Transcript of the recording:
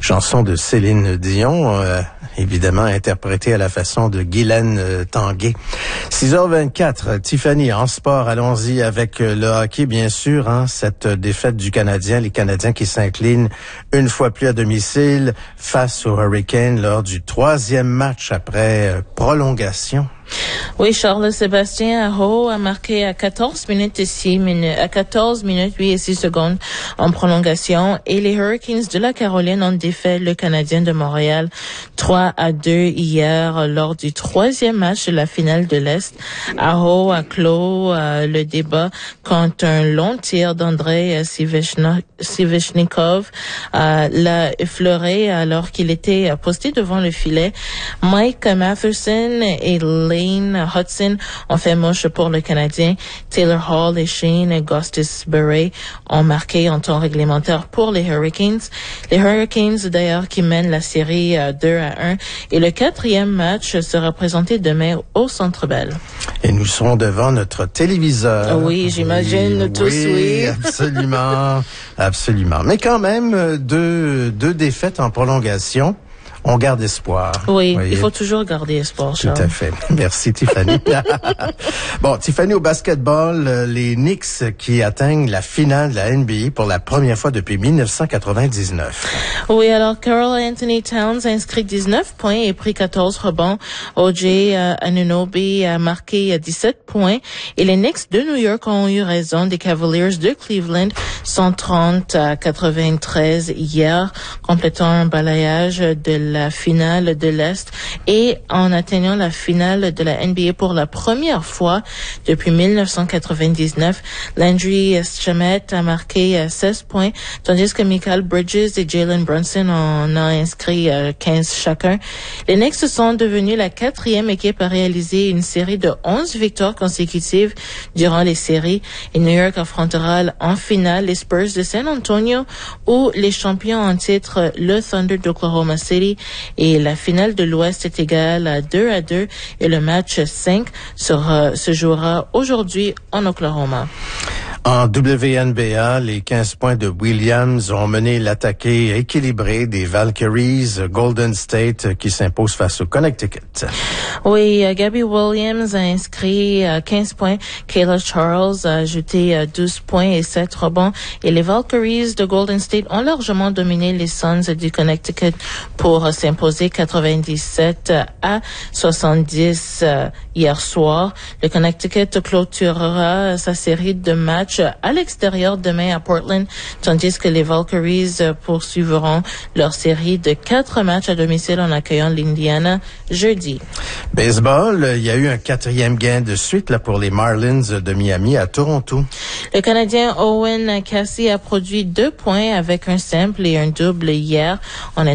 Chanson de Céline Dion, évidemment interprétée à la façon de Guylaine Tanguay. 6h24, Tiffany, en sport, allons-y avec le hockey, bien sûr, cette défaite du Canadien, les Canadiens qui s'inclinent une fois plus à domicile face aux Hurricanes lors du 3e match après prolongation. Oui, Charles-Sébastien Aho a marqué à 14 minutes 8 et 6 secondes en prolongation et les Hurricanes de la Caroline ont défait le Canadien de Montréal 3-2 hier lors du 3e match de la finale de l'Est. Aho a clos le débat quand un long tir d'Andrei Svechnikov l'a effleuré alors qu'il était posté devant le filet. Mike Matheson et Lane Hudson ont fait moche pour le Canadien. Taylor Hall et Shane Gostisbehere ont marqué en temps réglementaire pour les Hurricanes. Les Hurricanes, d'ailleurs, qui mènent la série 2-1. Et le 4e match sera présenté demain au Centre Bell. Et nous serons devant notre téléviseur. Oui, j'imagine tous, oui. Absolument, absolument. Mais quand même, deux défaites en prolongation. On garde espoir. Oui, voyez? Il faut toujours garder espoir, Charles. Tout à fait. Merci, Tiffany. Bon, Tiffany, au basketball, les Knicks qui atteignent la finale de la NBA pour la première fois depuis 1999. Oui, alors Karl Anthony Towns a inscrit 19 points et pris 14 rebonds. O.J. Anunoby a marqué 17 points. Et les Knicks de New York ont eu raison des Cavaliers de Cleveland, 130-93 hier, complétant un balayage de la finale de l'Est et en atteignant la finale de la NBA pour la première fois depuis 1999. Landry Shamet a marqué 16 points, tandis que Mikal Bridges et Jalen Brunson en ont inscrit 15 chacun. Les Knicks sont devenus la 4e équipe à réaliser une série de 11 victoires consécutives durant les séries. Et New York affrontera en finale les Spurs de San Antonio ou les champions en titre, le Thunder d'Oklahoma City. Et la finale de l'Ouest est égale à 2-2 et le match 5 se jouera aujourd'hui en Oklahoma. En WNBA, les 15 points de Williams ont mené l'attaqué équilibré des Valkyries Golden State qui s'impose face au Connecticut. Oui, Gabby Williams a inscrit 15 points. Kayla Charles a ajouté 12 points et 7 rebonds. Et les Valkyries de Golden State ont largement dominé les Suns du Connecticut pour s'imposer 97-70 hier soir. Le Connecticut clôturera sa série de matchs à l'extérieur demain à Portland, tandis que les Valkyries poursuivront leur série de 4 matchs à domicile en accueillant l'Indiana jeudi. Baseball, il y a eu un 4e gain de suite là pour les Marlins de Miami à Toronto. Le Canadien Owen Cassidy a produit 2 points avec un simple et un double hier. On a